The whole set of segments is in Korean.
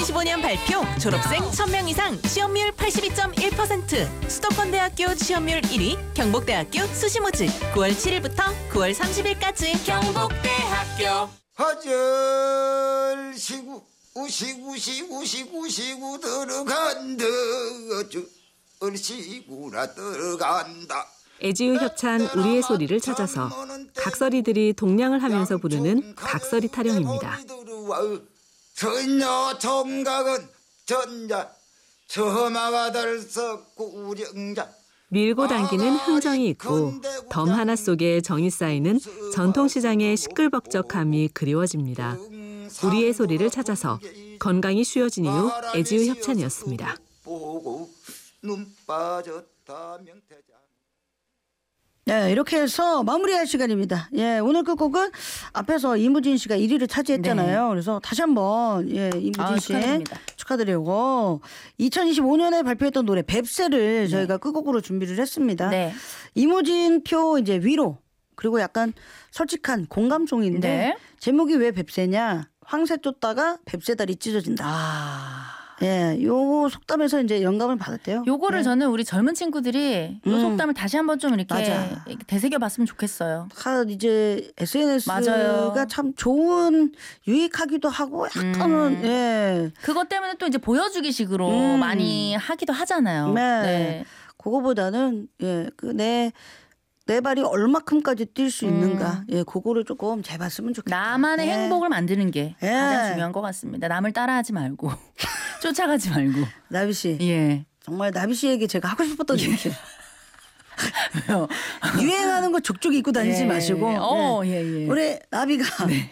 2025년 발표 졸업생 1000명 이상 취업률 82.1%, 수도권대학교 취업률 1위 경북대학교 수시모집 9월 7일부터 9월 30일까지 경북대학교. 하절 시구 우시구 들어간다 얼씨구나 들어간다. 애지유 협찬 우리의 소리를 찾아서 각설이들이 동냥을 하면서 부르는 각설이 타령입니다. 전야 정각은 전자 처마가 들썩고 우령자. 밀고 당기는 흥정이 있고 덤 하나 속에 정이 쌓이는 전통시장의 시끌벅적함이 그리워집니다. 우리의 소리를 찾아서 건강이 쉬워진 이후 애지유 협찬이었습니다. 보고 눈 빠졌다 명태자. 네, 이렇게 해서 마무리할 시간입니다. 예, 오늘 끝곡은 앞에서 이무진 씨가 1위를 차지했잖아요. 네. 그래서 다시 한번 예, 이무진 씨 축하드립니다. 축하드리고 2025년에 발표했던 노래 뱁새를 저희가 끝곡으로 준비를 했습니다. 네. 이무진 표 이제 위로 그리고 약간 솔직한 공감송인데 네. 제목이 왜 뱁새냐? 황새 쫓다가 뱁새다리 찢어진다. 아. 예, 요 속담에서 이제 영감을 받았대요. 요거를 네. 저는 우리 젊은 친구들이 요 속담을 다시 한번 좀 이렇게 맞아. 되새겨봤으면 좋겠어요. 다 이제 SNS가 맞아요. 참 좋은 유익하기도 하고 약간은 예. 그것 때문에 또 이제 보여주기식으로 많이 하기도 하잖아요. 네. 그거보다는 예, 그 내 발이 얼마큼까지 뛸 수 있는가. 예, 그거를 조금 재봤으면 좋겠다. 나만의 예. 행복을 만드는 게 예. 가장 중요한 것 같습니다. 남을 따라하지 말고 쫓아가지 말고. 나비 씨. 예. 정말 나비 씨에게 제가 하고 싶었던 얘기. 왜요? 유행하는 거 족족 입고 다니지 예. 마시고. 예. 우리 나비가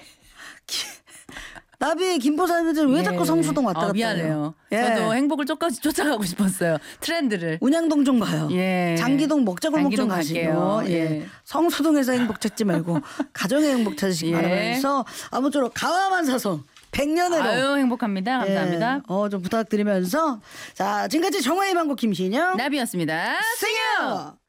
나비 김포 사람들 왜 자꾸 성수동 왔다 갔다 미안해요. 해요? 예. 저도 행복을 쫓아가고 싶었어요. 트렌드를. 운양동 좀 가요. 예. 장기동 먹자골목 좀 장기동 가시고. 갈게요. 예. 예. 성수동에서 행복 찾지 말고 가정의 행복 찾으시기 예. 바라면서 아무쪼록 가와만 사서 100년으로 아유 행복합니다. 감사합니다. 좀 부탁드리면서 자 지금까지 정화의 방국 김신영 나비였습니다. 승여.